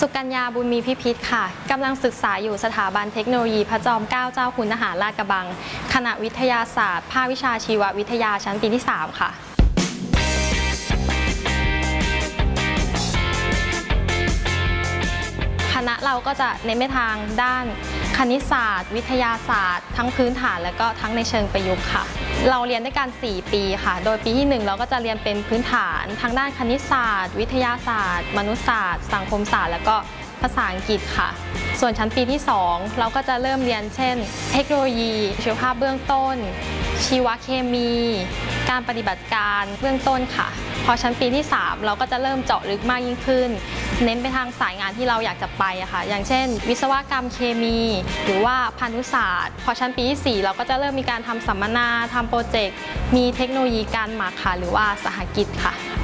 สุกัญญาบุญมีพิพิธค่ะกำลังศึกษาอยู่สถาบันเทคโนโลยีพระจอมเกล้าเจ้าคุณทหารลาดกระบังคณะวิทยาศาสตร์ภาควิชาชีววิทยาชั้นปีที่ 3 ค่ะคณะเราก็จะเน้นไปทางด้านคณิตศาสตร์วิทยาศาสตร์ทั้งพื้นฐานและก็ทั้งในเชิงประยุกต์ค่ะเราเรียนด้วยกัน4 ปีค่ะโดยปีที่1เราก็จะเรียนเป็นพื้นฐานทางด้านคณิตศาสตร์วิทยาศาสตร์มนุษยศาสตร์สังคมศาสตร์และก็ภาษาอังกฤษค่ะส่วนชั้นปีที่2เราก็จะเริ่มเรียนเช่นเทคโนโลยีชีวภาพเบื้องต้นชีวเคมีการปฏิบัติการเบื้องต้นค่ะพอชั้นปีที่3เราก็จะเริ่มเจาะลึกมากยิ่งขึ้นเน้นไปทางสายงานที่เราอยากจะไปอะค่ะอย่างเช่นวิศวกรรมเคมีหรือว่าพานุศาสตร์พอชั้นปีที่4เราก็จะเริ่มมีการทำสัมมนาทำโปรเจกต์มีเทคโนโลยีการหมักค่ะหรือว่าสหกิจค่ะ